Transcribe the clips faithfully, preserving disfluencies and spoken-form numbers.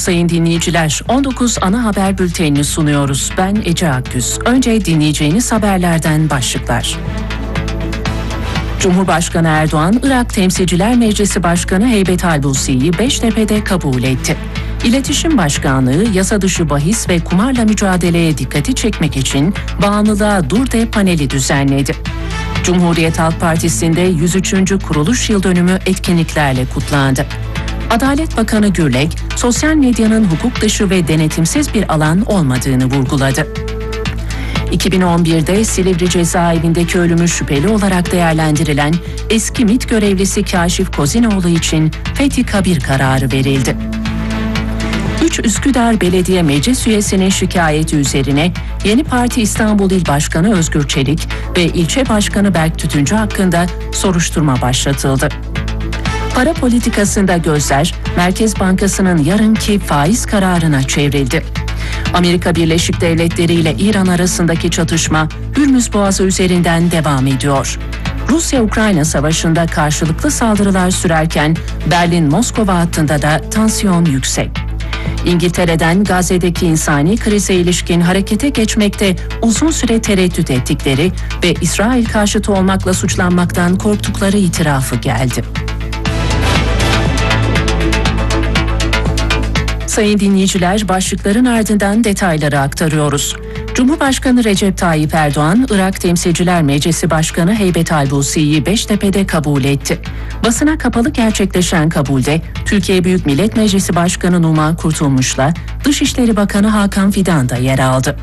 Sayın dinleyiciler, on dokuz ana haber bültenini sunuyoruz. Ben Ece Akgüz. Önce dinleyeceğiniz haberlerden başlıklar. Cumhurbaşkanı Erdoğan, Irak Temsilciler Meclisi Başkanı Heybet Albusi'yi Beştepe'de kabul etti. İletişim Başkanlığı, yasa dışı bahis ve kumarla mücadeleye dikkati çekmek için Bağımlılığa Dur De paneli düzenledi. Cumhuriyet Halk Partisi'nde yüz üçüncü kuruluş yıl dönümü etkinliklerle kutlandı. Adalet Bakanı Gürlek, sosyal medyanın hukuk dışı ve denetimsiz bir alan olmadığını vurguladı. iki bin on birde Silivri cezaevindeki ölümü şüpheli olarak değerlendirilen eski MİT görevlisi Kaşif Kozinoğlu için fethi kabir kararı verildi. üç Üsküdar Belediye Meclis üyesinin şikayeti üzerine Yeni Parti İstanbul İl Başkanı Özgür Çelik ve İlçe Başkanı Berk Tütüncü hakkında soruşturma başlatıldı. Para politikasında gözler Merkez Bankası'nın yarınki faiz kararına çevrildi. Amerika Birleşik Devletleri ile İran arasındaki çatışma Hürmüz Boğazı üzerinden devam ediyor. Rusya-Ukrayna savaşında karşılıklı saldırılar sürerken Berlin-Moskova hattında da tansiyon yüksek. İngiltere'den Gazze'deki insani krize ilişkin harekete geçmekte uzun süre tereddüt ettikleri ve İsrail karşıtı olmakla suçlanmaktan korktukları itirafı geldi. Sayın dinleyiciler, başlıkların ardından detayları aktarıyoruz. Cumhurbaşkanı Recep Tayyip Erdoğan, Irak Temsilciler Meclisi Başkanı Heybet Albusi'yi Beştepe'de kabul etti. Basına kapalı gerçekleşen kabulde Türkiye Büyük Millet Meclisi Başkanı Numan Kurtulmuş'la Dışişleri Bakanı Hakan Fidan da yer aldı.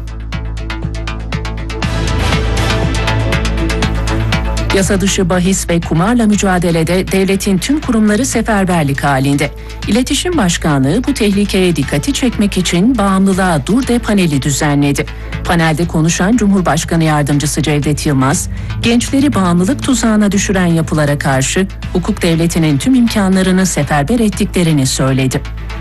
Yasa dışı bahis ve kumarla mücadelede devletin tüm kurumları seferberlik halinde. İletişim Başkanlığı bu tehlikeye dikkati çekmek için Bağımlılığa Dur De paneli düzenledi. Panelde konuşan Cumhurbaşkanı Yardımcısı Cevdet Yılmaz, gençleri bağımlılık tuzağına düşüren yapılara karşı hukuk devletinin tüm imkanlarını seferber ettiklerini söyledi.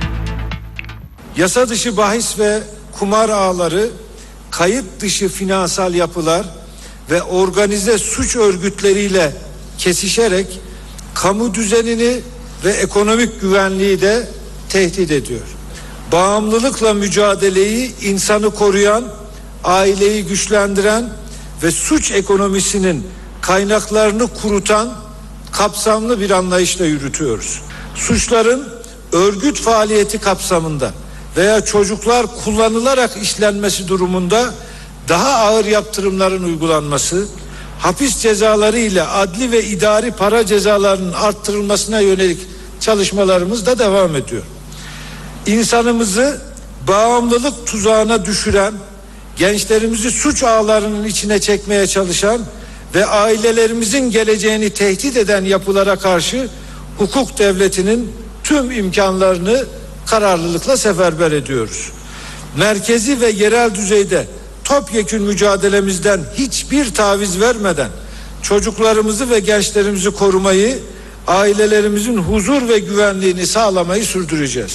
Yasa dışı bahis ve kumar ağları, kayıt dışı finansal yapılar ve organize suç örgütleriyle kesişerek kamu düzenini ve ekonomik güvenliği de tehdit ediyor. Bağımlılıkla mücadeleyi insanı koruyan, aileyi güçlendiren ve suç ekonomisinin kaynaklarını kurutan kapsamlı bir anlayışla yürütüyoruz. Suçların örgüt faaliyeti kapsamında veya çocuklar kullanılarak işlenmesi durumunda daha ağır yaptırımların uygulanması, hapis cezaları ile adli ve idari para cezalarının arttırılmasına yönelik çalışmalarımız da devam ediyor. İnsanımızı bağımlılık tuzağına düşüren, gençlerimizi suç ağlarının içine çekmeye çalışan ve ailelerimizin geleceğini tehdit eden yapılara karşı hukuk devletinin tüm imkanlarını kararlılıkla seferber ediyoruz. Merkezi ve yerel düzeyde topyekün mücadelemizden hiçbir taviz vermeden çocuklarımızı ve gençlerimizi korumayı, ailelerimizin huzur ve güvenliğini sağlamayı sürdüreceğiz.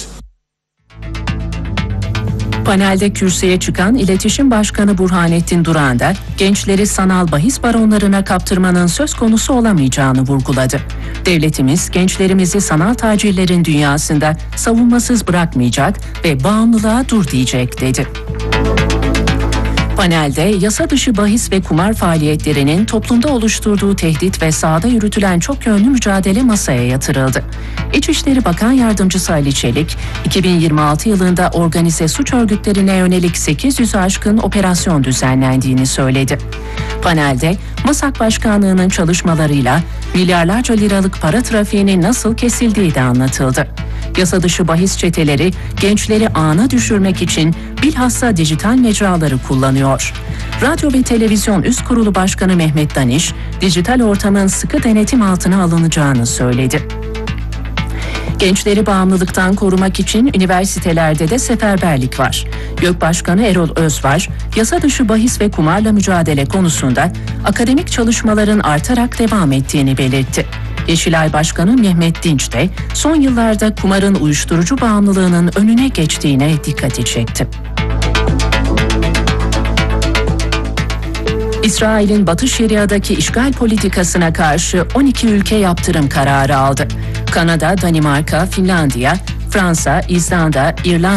Panelde kürsüye çıkan İletişim Başkanı Burhanettin Duran da gençleri sanal bahis baronlarına kaptırmanın söz konusu olamayacağını vurguladı. Devletimiz gençlerimizi sanal tacirlerin dünyasında savunmasız bırakmayacak ve bağımlılığa dur diyecek dedi. Panelde yasa dışı bahis ve kumar faaliyetlerinin toplumda oluşturduğu tehdit ve sahada yürütülen çok yönlü mücadele masaya yatırıldı. İçişleri Bakan Yardımcısı Ali Çelik, iki bin yirmi altı yılında organize suç örgütlerine yönelik sekiz yüzü aşkın operasyon düzenlendiğini söyledi. Panelde MASAK Başkanlığı'nın çalışmalarıyla milyarlarca liralık para trafiğinin nasıl kesildiği de anlatıldı. Yasa dışı bahis çeteleri gençleri ağına düşürmek için bilhassa dijital mecraları kullanıyor. Radyo ve Televizyon Üst Kurulu Başkanı Mehmet Daniş, dijital ortamın sıkı denetim altına alınacağını söyledi. Gençleri bağımlılıktan korumak için üniversitelerde de seferberlik var. YÖK Başkanı Erol Özvar, yasa dışı bahis ve kumarla mücadele konusunda akademik çalışmaların artarak devam ettiğini belirtti. Yeşilay Başkanı Mehmet Dinç de son yıllarda kumarın uyuşturucu bağımlılığının önüne geçtiğine dikkati çekti. İsrail'in Batı Şeria'daki işgal politikasına karşı on iki ülke yaptırım kararı aldı. Kanada, Danimarka, Finlandiya, Fransa, İzlanda, İrlanda